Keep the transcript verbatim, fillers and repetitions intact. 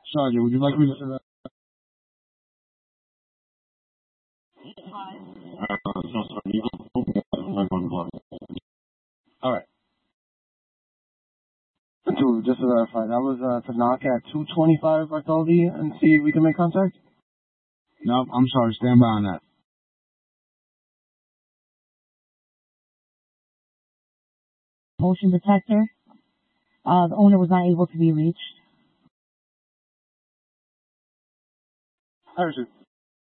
Sergeant, would you like me to... All right. So just to verify, that was uh, to knock at two twenty-five Bartholdi and see if we can make contact? No, I'm sorry. Stand by on that. Motion detector. Uh, the owner was not able to be reached. Harrison.